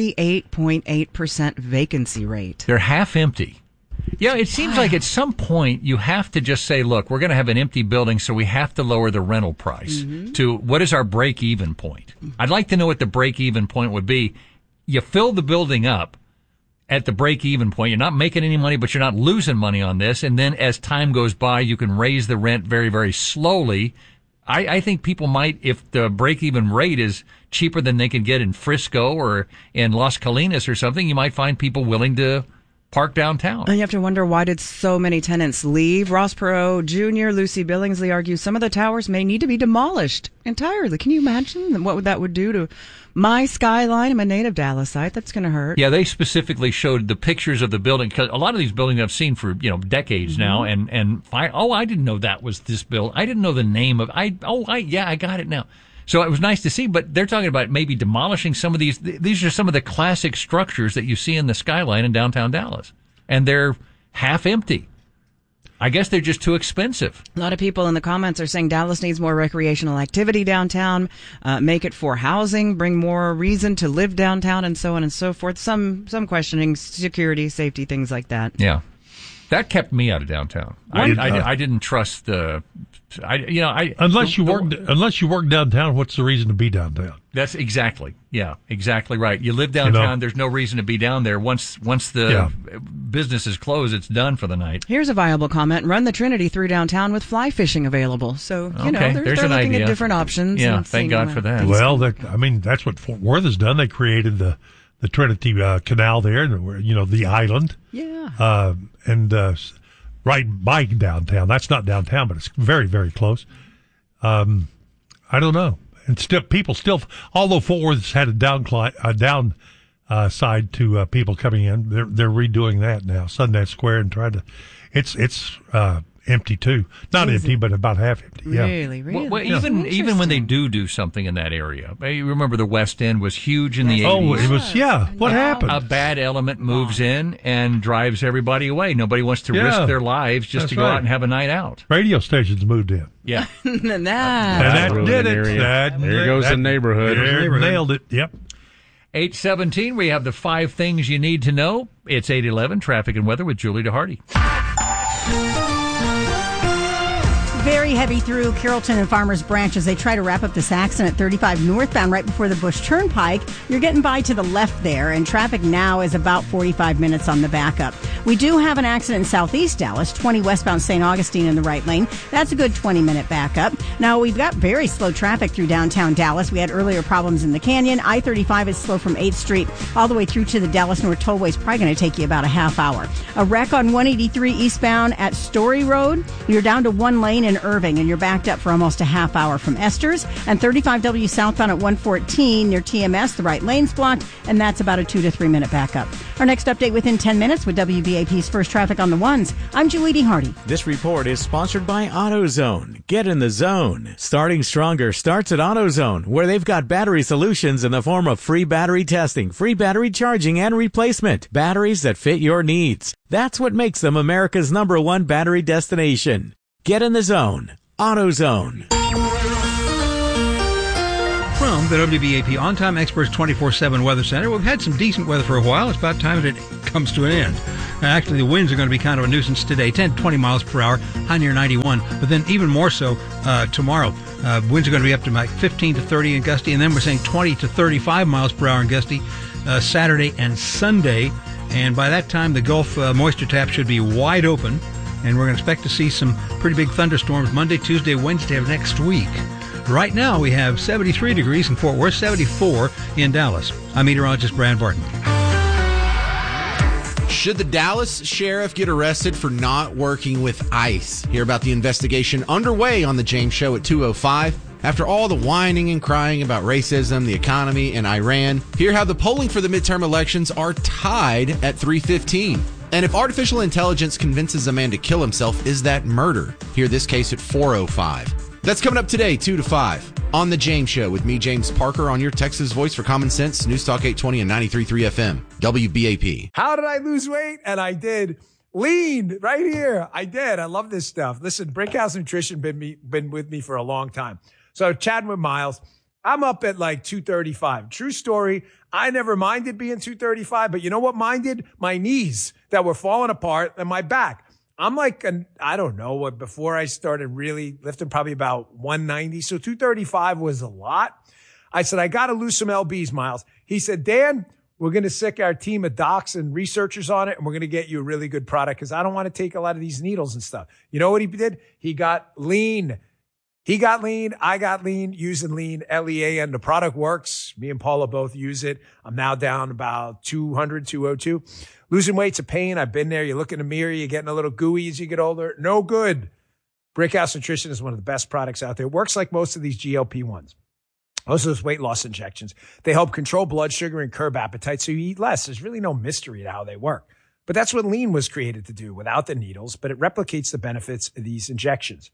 48.8% vacancy rate. They're half empty. Yeah, it seems like at some point you have to just say, look, we're going to have an empty building, so we have to lower the rental price to what is our break-even point. I'd like to know what the break-even point would be. You fill the building up at the break-even point. You're not making any money, but you're not losing money on this. And then as time goes by, you can raise the rent very, very slowly. I think people might, if the break-even rate is cheaper than they can get in Frisco or in Las Colinas or something, you might find people willing to park downtown. And you have to wonder, why did so many tenants leave? Ross Perot Jr., Lucy Billingsley argues some of the towers may need to be demolished entirely. Can you imagine what that would do to my skyline? I'm a native Dallasite. That's going to hurt. Yeah, they specifically showed the pictures of the building, because a lot of these buildings I've seen for decades now, and I didn't know that was this building. I didn't know the name of. I got it now. So it was nice to see, but they're talking about maybe demolishing some of these. These are some of the classic structures that you see in the skyline in downtown Dallas, and they're half empty. I guess they're just too expensive. A lot of people in the comments are saying Dallas needs more recreational activity downtown, make it for housing, bring more reason to live downtown, and so on and so forth. Some questioning security, safety, things like that. Yeah. That kept me out of downtown. I didn't trust the. Unless you work downtown, what's the reason to be downtown? That's exactly right. You live downtown. There's no reason to be down there. Once the business is closed, it's done for the night. Here's a viable comment: run the Trinity through downtown with fly fishing available. So they're looking at different options. Yeah, thank God for that. Well, that's what Fort Worth has done. They created the Trinity Canal there, the island. Yeah. Right by downtown. That's not downtown, but it's very, very close. I don't know. And people still, although Fort Worth's had a down side to people coming in, they're redoing that now. Sundance Square and trying to. It's empty too. Not empty, but about half empty. Yeah. Really. Well, even when they do something in that area, you remember the West End was huge in the 80s. Oh, it was. Yeah. What happened? A bad element moves in and drives everybody away. Nobody wants to risk their lives just to go out and have a radio Radio stations moved in. Yeah. and that did it. There goes the neighborhood. Nailed it. Yep. 8:17. We have the 5 things you need to know. It's 8:11. Traffic and weather with Julie DeHardy. Very heavy through Carrollton and Farmers Branch as they try to wrap up this accident at 35 northbound right before the Bush Turnpike. You're getting by to the left there, and traffic now is about 45 minutes on the backup. We do have an accident in southeast Dallas, 20 westbound St. Augustine in the right lane. That's a good 20-minute backup. Now, we've got very slow traffic through downtown Dallas. We had earlier problems in the Canyon. I-35 is slow from 8th Street all the way through to the Dallas North Tollway. It's probably going to take you about a half hour. A wreck on 183 eastbound at Story Road. You're down to one lane in Irving, and you're backed up for almost a half hour from Esther's. And 35W southbound at 114 near TMS, the right lane's blocked, and that's about a 2 to 3 minute backup. Our next update within 10 minutes with WBAP's First Traffic on the Ones. I'm Julie DeHardy. This report is sponsored by AutoZone. Get in the zone. Starting stronger starts at AutoZone, where they've got battery solutions in the form of free battery testing, free battery charging and replacement, batteries that fit your needs. That's what makes them America's #1 battery destination. Get in the zone. AutoZone. From the WBAP On-Time Experts 24/7 Weather Center, we've had some decent weather for a while. It's about time that it comes to an end. Actually, the winds are going to be kind of a nuisance today, 10 to 20 miles per hour, high near 91. But then even more so tomorrow. Winds are going to be up to like 15 to 30 and gusty, and then we're saying 20 to 35 miles per hour and gusty Saturday and Sunday. And by that time, the Gulf moisture tap should be wide open, and we're going to expect to see some pretty big thunderstorms Monday, Tuesday, Wednesday of next week. Right now, we have 73 degrees in Fort Worth, 74 in Dallas. I'm meteorologist Brad Barton. Should the Dallas sheriff get arrested for not working with ICE? Hear about the investigation underway on The James Show at 2:05. After all the whining and crying about racism, the economy, and Iran, hear how the polling for the midterm elections are tied at 3:15. And if artificial intelligence convinces a man to kill himself, is that murder? Hear this case at 4:05. That's coming up today, 2 to 5, on The James Show with me, James Parker, on your Texas voice for Common Sense, News Talk 820 and 93.3 FM, WBAP. How did I lose weight? And I did. Lean right here. I did. I love this stuff. Listen, Brickhouse Nutrition been with me for a long time. So chatting with Miles, I'm up at like 235. True story. I never minded being 235, but you know what minded? My knees that were falling apart and my back. I'm like, I don't know what, before I started really lifting, probably about 190. So 235 was a lot. I said, I got to lose some LBs, Miles. He said, Dan, we're going to sick our team of docs and researchers on it, and we're going to get you a really good product because I don't want to take a lot of these needles and stuff. You know what he did? He got lean. He got lean. I got lean using lean, LEAN. The product works. Me and Paula both use it. I'm now down about 200, 202. Losing weight's a pain. I've been there. You look in the mirror, you're getting a little gooey as you get older. No good. Brickhouse Nutrition is one of the best products out there. It works like most of these GLP-1s. Most of those weight loss injections. They help control blood sugar and curb appetite so you eat less. There's really no mystery to how they work. But that's what lean was created to do without the needles, but it replicates the benefits of these injections.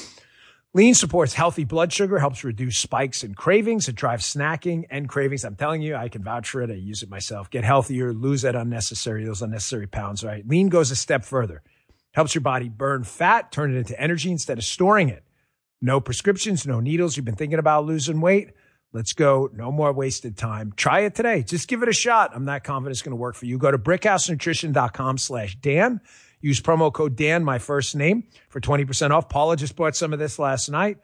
Lean supports healthy blood sugar, helps reduce spikes and cravings. It drives snacking and cravings. I'm telling you, I can vouch for it. I use it myself. Get healthier, lose those unnecessary pounds, right? Lean goes a step further. Helps your body burn fat, turn it into energy instead of storing it. No prescriptions, no needles. You've been thinking about losing weight? Let's go. No more wasted time. Try it today. Just give it a shot. I'm not confident it's going to work for you. Go to brickhousenutrition.com/Dan. Use promo code Dan, my first name, for 20% off. Paula just bought some of this last night.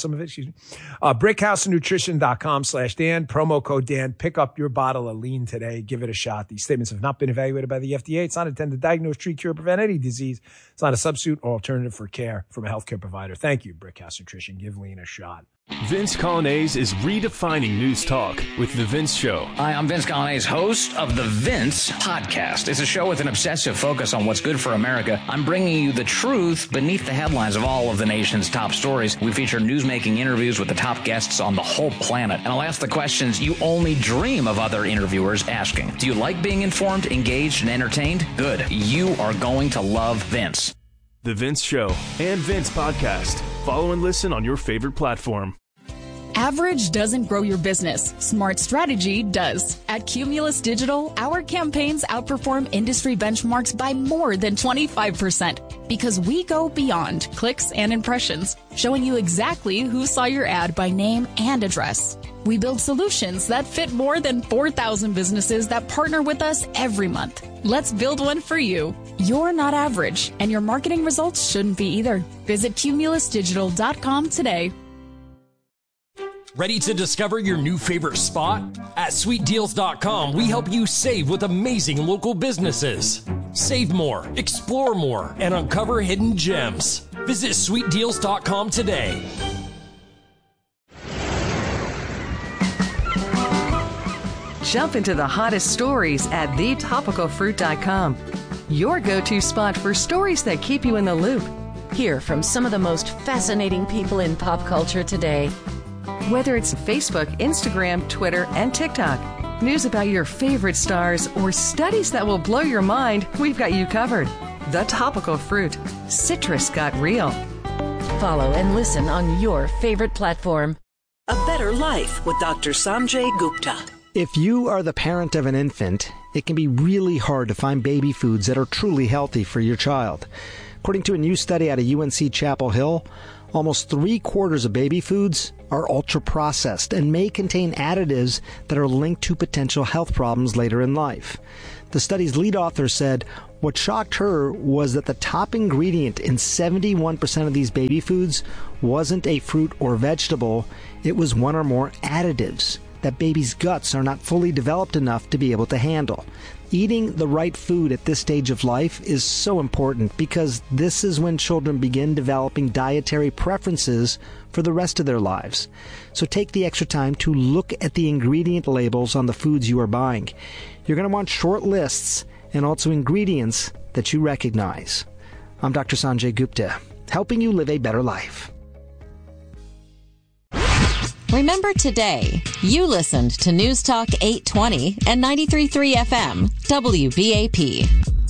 Brickhousenutrition.com/Dan. Promo code Dan. Pick up your bottle of lean today. Give it a shot. These statements have not been evaluated by the FDA. It's not intended to diagnose, treat, cure, or prevent any disease. It's not a substitute or alternative for care from a healthcare provider. Thank you, Brickhouse Nutrition. Give lean a shot. Vince Colonnese is redefining news talk with The Vince Show. Hi, I'm Vince Colonnese, host of The Vince Podcast. It's a show with an obsessive focus on what's good for America. I'm bringing you the truth beneath the headlines of all of the nation's top stories. We feature newsmaking interviews with the top guests on the whole planet. And I'll ask the questions you only dream of other interviewers asking. Do you like being informed, engaged, and entertained? Good. You are going to love Vince. The Vince Show and Vince Podcast. Follow and listen on your favorite platform. Average doesn't grow your business. Smart strategy does. At Cumulus Digital, our campaigns outperform industry benchmarks by more than 25% because we go beyond clicks and impressions, showing you exactly who saw your ad by name and address. We build solutions that fit more than 4,000 businesses that partner with us every month. Let's build one for you. You're not average, and your marketing results shouldn't be either. Visit cumulusdigital.com today. Ready to discover your new favorite spot? At sweetdeals.com, we help you save with amazing local businesses. Save more, explore more, and uncover hidden gems. Visit sweetdeals.com today. Jump into the hottest stories at thetopicalfruit.com. Your go-to spot for stories that keep you in the loop. Hear from some of the most fascinating people in pop culture today. Whether it's Facebook, Instagram, Twitter, and TikTok, news about your favorite stars, or studies that will blow your mind, we've got you covered. The Topical Fruit. Citrus got real. Follow and listen on your favorite platform. A Better Life with Dr. Sanjay Gupta. If you are the parent of an infant, it can be really hard to find baby foods that are truly healthy for your child. According to a new study out of UNC Chapel Hill, almost 3/4 of baby foods are ultra-processed and may contain additives that are linked to potential health problems later in life. The study's lead author said what shocked her was that the top ingredient in 71% of these baby foods wasn't a fruit or vegetable, it was one or more additives that babies' guts are not fully developed enough to be able to handle. Eating the right food at this stage of life is so important because this is when children begin developing dietary preferences for the rest of their lives. So take the extra time to look at the ingredient labels on the foods you are buying. You're going to want short lists and also ingredients that you recognize. I'm Dr. Sanjay Gupta, helping you live a better life. Remember today, you listened to News Talk 820 and 93.3 FM, WBAP.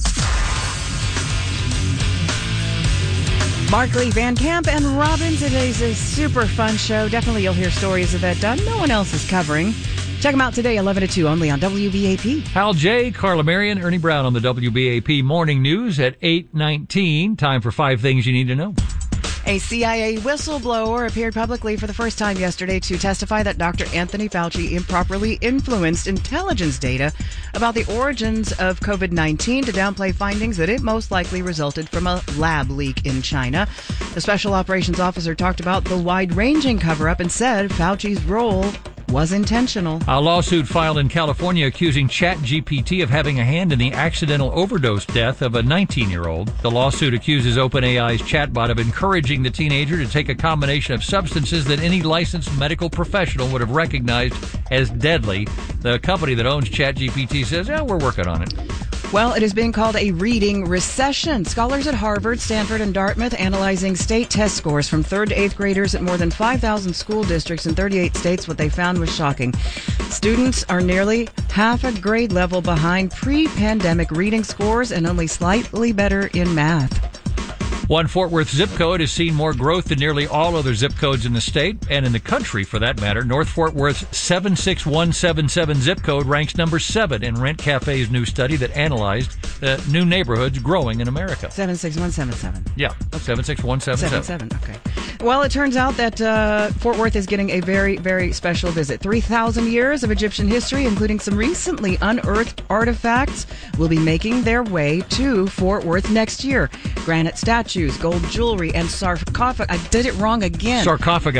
Markley, Van Camp, and Robbins. It is a super fun show. Definitely you'll hear stories that no one else is covering. Check them out today, 11 to 2, only on WBAP. Hal J., Carla Marion, Ernie Brown on the WBAP Morning News at 8:19. Time for 5 things you need to know. A CIA whistleblower appeared publicly for the first time yesterday to testify that Dr. Anthony Fauci improperly influenced intelligence data about the origins of COVID-19 to downplay findings that it most likely resulted from a lab leak in China. The special operations officer talked about the wide-ranging cover-up and said Fauci's role was intentional. A lawsuit filed in California accusing ChatGPT of having a hand in the accidental overdose death of a 19-year-old. The lawsuit accuses OpenAI's chatbot of encouraging the teenager to take a combination of substances that any licensed medical professional would have recognized as deadly. The company that owns ChatGPT says, we're working on it. Well, it is being called a reading recession. Scholars at Harvard, Stanford, and Dartmouth analyzing state test scores from 3rd to 8th graders at more than 5,000 school districts in 38 states. What they found was shocking. Students are nearly half a grade level behind pre-pandemic reading scores and only slightly better in math. One Fort Worth zip code has seen more growth than nearly all other zip codes in the state, and in the country for that matter. North Fort Worth's 76177 zip code ranks number 7 in Rent Cafe's new study that analyzed the new neighborhoods growing in America. 76177. Yeah, 76177. Okay. Well, it turns out that Fort Worth is getting a very, very special visit. 3,000 years of Egyptian history, including some recently unearthed artifacts, will be making their way to Fort Worth next year. Granite statues, gold jewelry, and sarcophagi. I did it wrong again. Sarcophagi.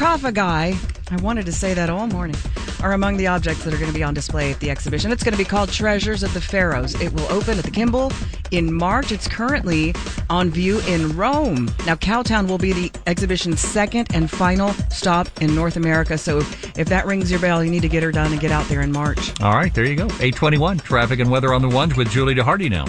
I wanted to say that all morning. Are among the objects that are going to be on display at the exhibition. It's going to be called Treasures of the Pharaohs. It will open at the Kimball in March. It's currently on view in Rome. Now, Cowtown will be the exhibition's second and final stop in North America. So if that rings your bell, you need to get her done and get out there in March. All right, there you go. 8:21. Traffic and weather on the ones with Julie DeHardy now.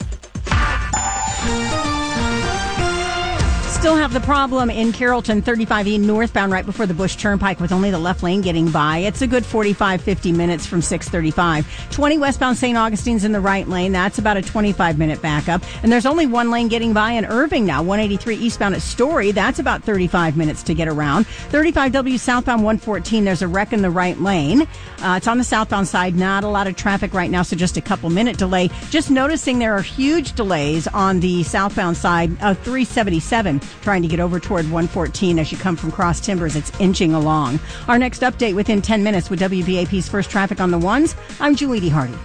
Still have the problem in Carrollton, 35E northbound right before the Bush Turnpike with only the left lane getting by. It's a good 50 minutes from 635. 20 westbound St. Augustine's in the right lane. That's about a 25-minute backup. And there's only one lane getting by in Irving now. 183 eastbound at Story. That's about 35 minutes to get around. 35W southbound 114. There's a wreck in the right lane. It's on the southbound side. Not a lot of traffic right now, so just a couple-minute delay. Just noticing there are huge delays on the southbound side of 377. Trying to get over toward 114 as you come from Cross Timbers. It's inching along. Our next update within 10 minutes with WBAP's First Traffic on the Ones. I'm Julie DeHardy.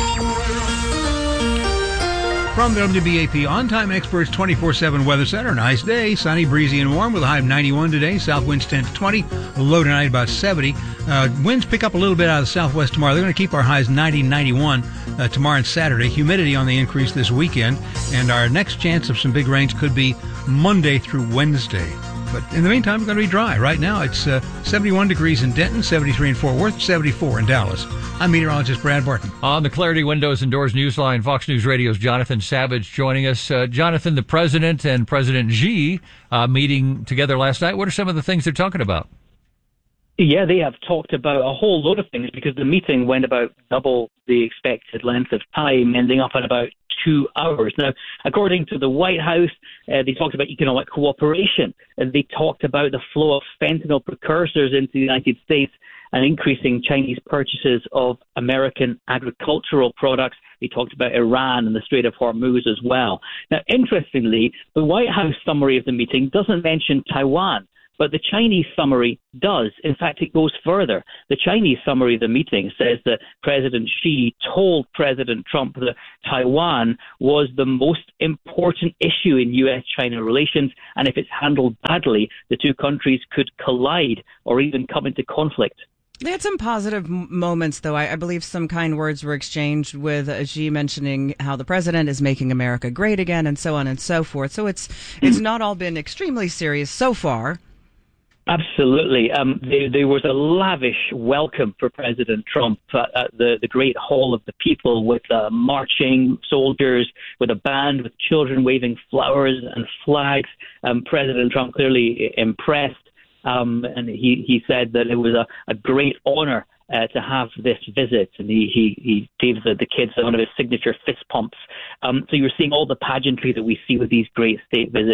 From the WBAP On-Time Experts 24/7 Weather Center, nice day, sunny, breezy, and warm with a high of 91 today. South winds 10 to 20, low tonight about 70. Winds pick up a little bit out of the southwest tomorrow. They're going to keep our highs 90 and 91 tomorrow and Saturday. Humidity on the increase this weekend, and our next chance of some big rains could be Monday through Wednesday. But in the meantime, we're going to be dry. Right now, it's 71 degrees in Denton, 73 in Fort Worth, 74 in Dallas. I'm meteorologist Brad Barton. On the Clarity Windows and Doors Newsline, Fox News Radio's Jonathan Savage joining us. Jonathan, the President and President Xi meeting together last night. What are some of the things they're talking about? Yeah, they have talked about a whole load of things because the meeting went about double the expected length of time, ending up at about 2 hours. Now, according to the White House, they talked about economic cooperation, and they talked about the flow of fentanyl precursors into the United States and increasing Chinese purchases of American agricultural products. They talked about Iran and the Strait of Hormuz as well. Now, interestingly, the White House summary of the meeting doesn't mention Taiwan, but the Chinese summary does. In fact, it goes further. The Chinese summary of the meeting says that President Xi told President Trump that Taiwan was the most important issue in U.S.-China relations, and if it's handled badly, the two countries could collide or even come into conflict. They had some positive moments, though. I believe some kind words were exchanged with Xi mentioning how the president is making America great again and so on and so forth. So it's not all been extremely serious so far. Absolutely. There was a lavish welcome for President Trump at the Great Hall of the People, with marching soldiers, with a band, with children waving flowers and flags. President Trump clearly impressed, and he said that it was a great honor to have this visit, and he gave the kids one of his signature fist pumps. So you're seeing all the pageantry that we see with these great state visits.